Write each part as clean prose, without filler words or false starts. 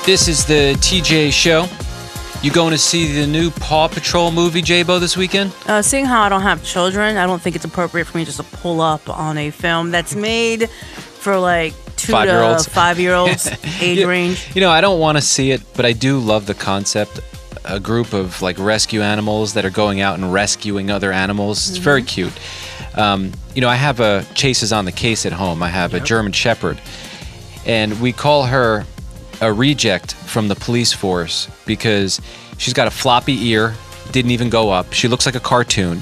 This is the TJ Show. You going to see the new Paw Patrol movie, J-Bo, this weekend? Seeing how I don't have children, I don't think it's appropriate for me just to pull up on a film that's made for like 2 to 5-year-olds age range. You know, I don't want to see it, but I do love the concept. A group of like rescue animals that are going out and rescuing other animals. It's very cute. You know, I have a Chases on the Case at home. I have a German Shepherd, and we call her a reject from the police force because she's got a floppy ear, didn't even go up. She looks like a cartoon.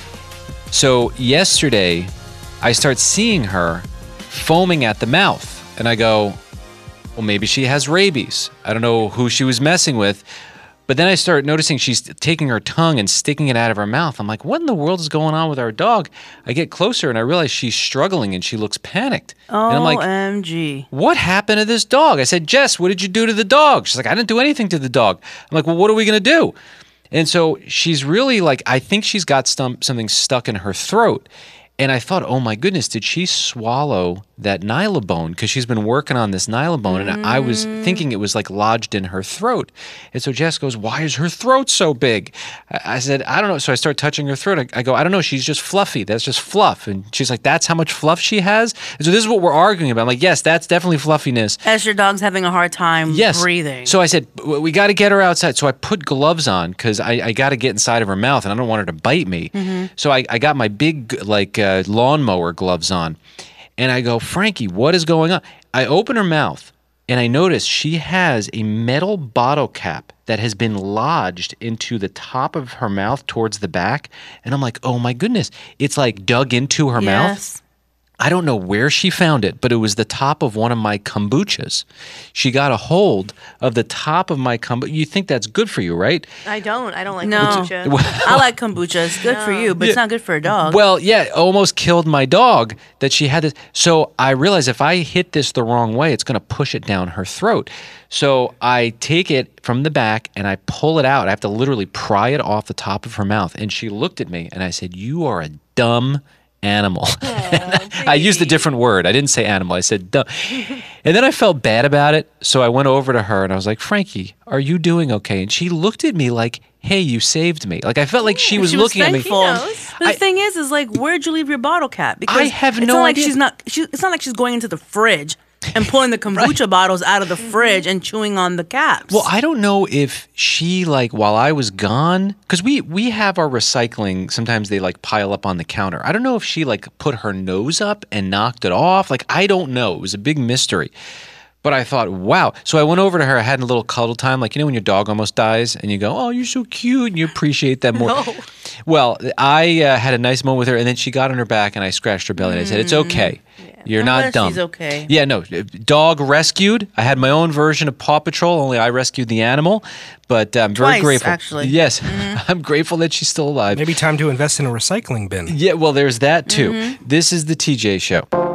So yesterday, I start seeing her foaming at the mouth, and I go, well, maybe she has rabies. I don't know who she was messing with. But then I start noticing she's taking her tongue and sticking it out of her mouth. I'm like, what in the world is going on with our dog? I get closer and I realize she's struggling and she looks panicked. And I'm like, OMG. what happened to this dog? I said, Jess, what did you do to the dog? She's like, I didn't do anything to the dog. I'm like, well, what are we going to do? And so she's really like, I think she's got something stuck in her throat. And I thought, oh my goodness, did she swallow that Nylabone? Because she's been working on this Nylabone, and I was thinking it was like lodged in her throat. And so Jess goes, why is her throat so big? I said, I don't know. So I start touching her throat. I go, I don't know. She's just fluffy. That's just fluff. And she's like, that's how much fluff she has? And so this is what we're arguing about. I'm like, yes, that's definitely fluffiness. As your dog's having a hard time breathing. So I said, we got to get her outside. So I put gloves on because I got to get inside of her mouth, and I don't want her to bite me. So I got my big, like, lawnmower gloves on. And I go, Frankie, what is going on? I open her mouth, and I notice she has a metal bottle cap that has been lodged into the top of her mouth towards the back. And I'm like, oh my goodness. It's like dug into her mouth. I don't know where she found it, but it was the top of one of my kombuchas. She got a hold of the top of my kombucha. You think that's good for you, right? I don't like kombucha. kombucha. I like kombucha. It's good for you, but it's not good for a dog. Well, yeah, it almost killed my dog that she had this. So I realized if I hit this the wrong way, it's going to push it down her throat. So I take it from the back and I pull it out. I have to literally pry it off the top of her mouth. And she looked at me and I said, you are a dumb animal. I used a different word. I didn't say animal. I said dumb. And then I felt bad about it. So I went over to her and I was like, Frankie, are you doing okay? And she looked at me like, hey, you saved me. Like I felt like she was looking at me. But the thing is like, where'd you leave your bottle cap? Because I have no idea. It's not like she's going into the fridge and pulling the kombucha bottles out of the fridge and chewing on the caps. Well, I don't know if she, like, while I was gone, because we have our recycling, sometimes they, like, pile up on the counter. I don't know if she, like, put her nose up and knocked it off. Like, I don't know. It was a big mystery. But I thought, wow. So I went over to her. I had a little cuddle time. Like, you know when your dog almost dies and you go, oh, you're so cute, and you appreciate that more. No. Well, I had a nice moment with her, and then she got on her back, and I scratched her belly, and I said, it's okay. You're not dumb. She's okay. Yeah, no. Dog rescued. I had my own version of Paw Patrol, only I rescued the animal. But I'm very grateful. Actually. Yes. I'm grateful that she's still alive. Maybe time to invest in a recycling bin. Yeah, well, there's that too. This is the TJ Show.